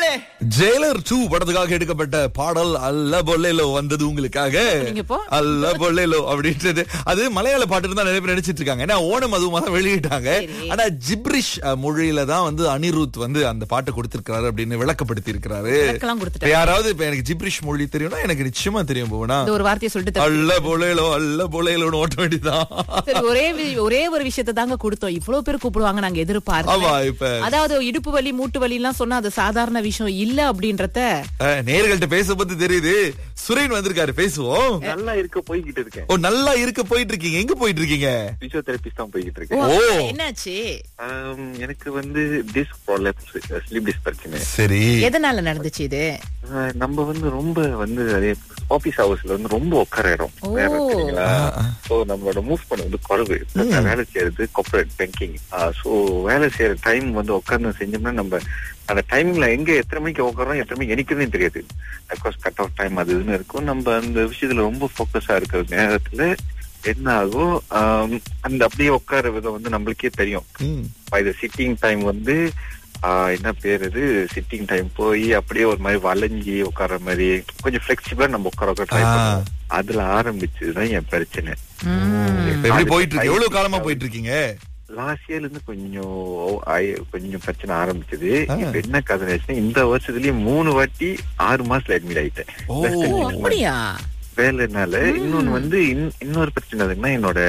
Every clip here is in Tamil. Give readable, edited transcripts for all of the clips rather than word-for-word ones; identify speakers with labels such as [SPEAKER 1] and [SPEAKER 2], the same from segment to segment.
[SPEAKER 1] ஜெயிலர் 2 படத்துக்காக எடுக்கப்பட்ட பாடல் அல்ல பொல்லேலோ வந்தது உங்களுக்காக. அல்ல பொல்லேலோ அப்படின்றது அது மலையாள பாட்டு தான் நிறைய பேர் நடிச்சிட்டு இருக்காங்க. ஏன்னா ஓணம் அதுவும் தான் வெளியிட்டாங்க. ஆனா ஜிப்ரிஷ் மொழியில தான் வந்து அனிருத் வந்து அந்த பாட்டை கொடுத்திருக்காரு அப்படின்னு விளக்கப்படுத்தி இருக்காரு. யாராவது இப்ப எனக்கு ஜிப்ரிஷ் மொழி தெரியும்னா எனக்கு நிச்சயமா தெரியும் போனா
[SPEAKER 2] ஒரு வார்த்தையை சொல்லிட்டு
[SPEAKER 1] அல்ல பொல்லேலோன்னு ஓட்ட வேண்டியதான்.
[SPEAKER 2] ஒரே ஒரு விஷயத்தை தாங்க கொடுத்தோம். இவ்வளவு பேர் கூப்பிடுவாங்க நாங்க எதிர்பார்த்தோம். அதாவது இடுப்பு வலி மூட்டு வலி எல்லாம் சொன்னா அது சாதாரண விஷயம் இல்ல அப்படின்றத
[SPEAKER 1] நேர்கள்ட்ட பேச பத்தி தெரியுது. சுரேன் வந்திருக்காரு, பேசுவோம்.
[SPEAKER 3] நல்லா இருக்க போய்கிட்டு இருக்கேன்.
[SPEAKER 1] ஓ, நல்லா இருக்க போயிட்டு இருக்கீங்க. எங்க போயிட்டு இருக்கீங்க?
[SPEAKER 3] பிசியோதெரபிஸ்ட் தான் போய்கிட்டு இருக்கேன்.
[SPEAKER 2] ஓ, என்னாச்சு?
[SPEAKER 3] எனக்கு வந்து டிஸ்க் ப்ராப்ளம்ஸ், ஸ்லீப் டிஸ்க் பிரச்சனை.
[SPEAKER 1] சரி,
[SPEAKER 2] எதனால நடந்துச்சு இது?
[SPEAKER 3] நம்ம வந்து ரொம்ப வந்து ஆபீஸ் ஹவர்ஸ்ல வந்து ரொம்ப உட்கார இடம் வேற சரிங்களா. சோ நம்மளோட மூவ் பண்ண வந்து குறைவு. வேலை செய்யறது கார்ப்பரேட் பேங்கிங். சோ வேலை செய்யற டைம் வந்து உட்கார்ந்து செஞ்சோம்னா நம்ம அந்த டைமிங்ல எங்க எத்தனை மணிக்கு உட்காரோம் எத்தனை மணிக்கு எனிக்கிறதே தெரியாது. அப்கோர்ஸ் கட் ஆஃப் டைம் அது இதுன்னு இருக்கும். நம்ம அந்த விஷயத்துல ரொம்ப போக்கஸா இருக்கிற நேரத்துல என்ன ஆகும், அந்த அப்படியே உட்கார விதம் வந்து நம்மளுக்கே தெரியும். இது சிட்டிங் டைம் வந்து என்ன பேர் இது, சிட்டிங் டைம் போய் அப்படியே ஒரு மாதிரி வளைஞ்சி உட்கார மாதிரி கொஞ்சம் பிளெக்சிபிளா நம்ம உட்கார ட்ரை பண்ணுவோம். அதுல ஆரம்பிச்சுதான் என் பிரச்சனை.
[SPEAKER 1] எப்படி போயிட்டு இருக்கு? எவ்வளவு காலமா போயிட்டு இருக்கீங்க?
[SPEAKER 3] லாஸ்ட் இயர்ல இருந்து கொஞ்சம் பிரச்சனை ஆரம்பிச்சது. இப்ப என்ன கதை ஆச்சுன்னா இந்த வருஷத்துலயே 3 வாட்டி 6 மாசத்துல அட்மிட் ஆயிட்டேன் வேலைனால. இன்னொன்னு வந்து இன்னொரு பிரச்சனை எதுன்னா என்னோட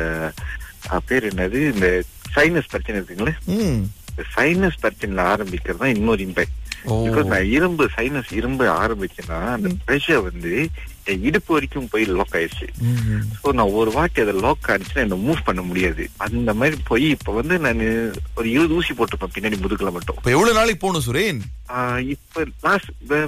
[SPEAKER 3] பேர் என்னது, இந்த சைனஸ் பிரச்சனை இருக்குங்களே. சைனஸ் பிரச்சனைல ஆரம்பிக்கிறது தான் இன்னொரு இம்பேக்ட். பிகாஸ் நான் சைனஸ் இரும்பு ஆரம்பிச்சேன்னா அந்த பிரஷர் வந்து என் இடுப்பு வரைக்கும் போய் லாக் ஆயிடுச்சு. சோ நான் ஒரு வாட்டி அதை லாக் ஆனிச்சுன்னா என்ன மூவ் பண்ண முடியாது. அந்த மாதிரி போய் இப்ப வந்து நான் ஒரு 20 ஊசி போட்டிருப்பேன் பின்னாடி முதுகுல மட்டும்.
[SPEAKER 1] எவ்வளவு நாளைக்கு போகணும் சுரேன்?
[SPEAKER 3] இப்ப லாஸ்ட்